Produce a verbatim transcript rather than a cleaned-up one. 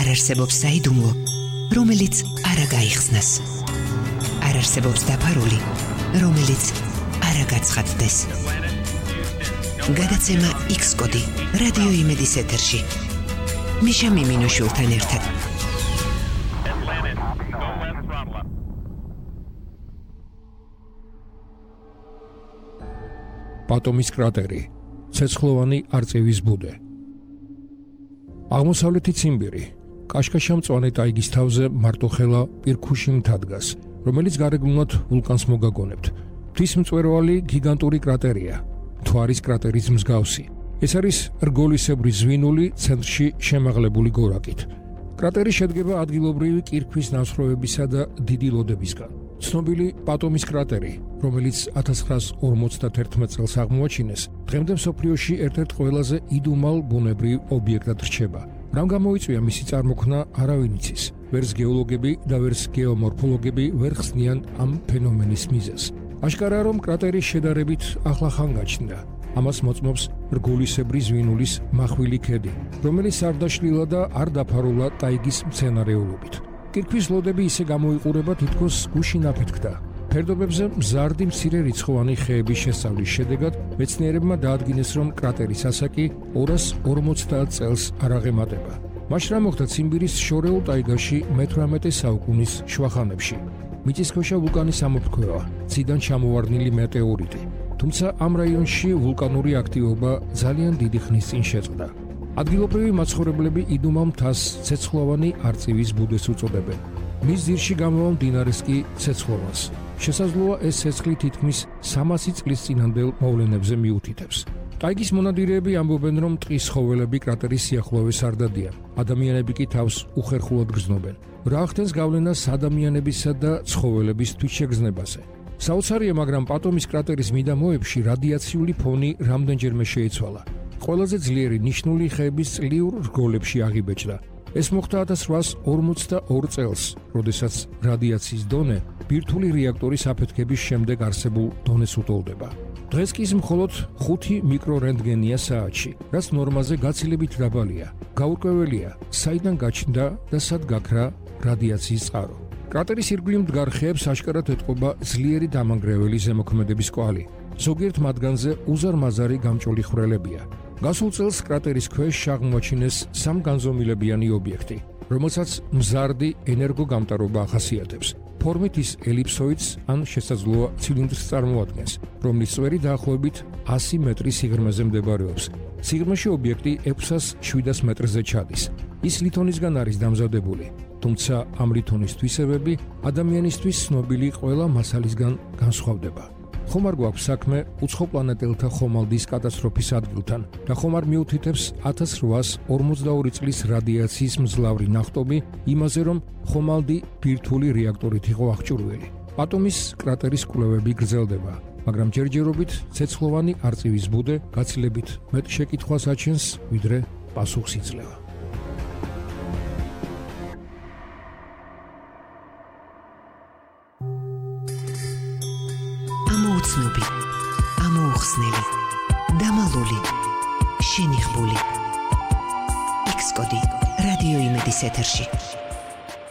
არ არსებობს საიდუმლო, რომელიც არ გაიხსნას. არ არსებობს დაფარული, რომელიც არ გაცხადდეს. გადაცემა X-კოდი რადიო იმედის ეთერში. მიშა მიმინოშვილთან ერთად. პატომის კრატერი, ცეცხლოვანი არწივის ბუდე. აღმოსავლეთი ციმბირი, კაშკაშა-მწვანე ტაიგის თავზე მარტოხელა პირქუში მთა დგას, რომელიც გარეგნულად ვულკანს მოგაგონებთ. მთის მწვერვალი გიგანტური კრატერია, მთვარის კრატერის მსგავსი. ეს არის რგოლისებრი ზვინული ცენტრში შემაღლებული გორაკით. კრატერი შედგება ადგილობრივი კირქვის ნასხლოვებისა და დიდი ლოდებისგან. ცნობილი პატომის კრატერი, რომელიც ათას ცხრაას ორმოცდაათერთმეტ წელს აღმოაჩინეს, დღემდე მსოფლიოში ერთ-ერთ ყველაზე იდუმალ ბუნებრივ ობიექტად რჩება. რამ გამოიწვია მისი წარმოქმნა, არავინ იცის. ვერც გეოლოგები და ვერც გეომორფოლოგები ვერ ხსნიან ამ ფენომენის მიზეზს. აშკარაა, რომ კრატერი შედარებით ახლახან გაჩნდა. ამას მოწმობს რგოლისებრი ზვინულის მახვილი ქედი, რომელიც არ დაშლილა და არ დაფარულა ტაიგის მცენარეულობით. კირქვის ლოდები ისე გამოიყურება, თითქოს გუშინ აფეთქდა. ფერდობებზე მზარდი მცირე რიცხოვანი ხეების შესწავლის შედეგად მეცნიერებმა დაადგინეს, რომ კრატერის ასაკი ორას ორმოცდაათ წელს არ აღემატება. მაშ რა მოხდა ციმბირის შორეულ ტაიგაში მეთვრამეტე საუკუნის შუახანებში. მიწისქვეშა ვულკანის ამოფრქვევა, ციდან ჩამოვარდნილი მეტეორიტი. თუმცა ამ რაიონში ვულკანური აქტივობა ძალიან დიდი ხნის წინ შეწყდა. ადგილობრივი მაცხოვრებლები იდუმალ მთას ცეცხლოვანი არწივის ბუდეს უწოდებენ. მის ძირში გამოვა მდინარეს კი ცეცხლოვანს. შესაძლოა ეს ცეცხლი თითქმის სამასი წლის წინანდელ მოვლენებზე მიუთითებს. ტაიგის მონადირეები ამბობენ, რომ ტყის ცხოველები კრატერის სიახლოვეს არ დადიან. ადამიანები კი თავს უხერხულად გრძნობენ. რა ხდენს გავლენას ადამიანებისა და ცხოველების თვითშეგრძნებაზე. საოცარია, მაგრამ პატომის კრატერის მიდამოებში რადიაციული ფონი რამდენჯერმე შეიცვალა. ყველაზე ძლიერი ნიშნული ხეების წლიურ რგოლებში აღიბეჭდა. ეს მოხდა ათას რვაას ორმოცდაორ წელს, როდესაც რადიაციის დონე ბირთვული რეაქტორის აფეთქების შემდეგ არსებულ დონეს უტოლდება. დღეს კი ის მხოლოდ ხუთი მიკრორენტგენია საათში, რაც ნორმაზე გაცილებით დაბალია. გაურკვეველია, საიდან გაჩნდა და სად გაქრა რადიაციის წყარო. კრატერის ირგვლივ მდგარ ხეებს აშკარად ეტყობა ძლიერი დამანგრეველი ზემოქმედების კვალი. ზოგიერთ მათგანზე უზარმაზარი გამჭოლი ხვრელებია. გასულ წელს კრატერის ქვეშ აღმოაჩინეს სამგანზომილებიანი ობიექტი, რომელსაც მზარდი ენერგოგამტარობა ახასიათებს. ფორმით ის ელიფსოიდს ან შესაძლოა ცილინდრს წარმოადგენს, რომლის წვერი დაახლოებით ასი მეტრის სიღრმეზე მდებარეობს. სიღრმეში ობიექტი ექვსას შვიდას მეტრზე ჩადის. ის ლითონისგან არის დამზადებული, თუმცა ამ ლითონის თვისებები ადამიანისთვის ცნობილი ყველა მასალისგან განსხვავდება. ხომ არ გვაქვს საქმე უცხოპლანეტელთა ხომალდის კატასტროფის ადგილთან და ხომ არ მიუთითებს ათას რვაას ორმოცდაორი წლის რადიაციის მძლავრი ნახტომი იმაზე, რომ ხომალდი ბირთვული რეაქტორით იყო აღჭურვილი. პატომის კრატერის კვლევები გრძელდება, მაგრამ ჯერჯერობით ცეცხლოვანი არწივის ბუდე გაცილებით მეტ შეკითხვას აჩენს, ვიდრე პასუხს იძლევა. ამოუცნობი, ამოუხსნელი, დამალული, შენიღბული. X-კოდი რადიო იმედის ეთერში.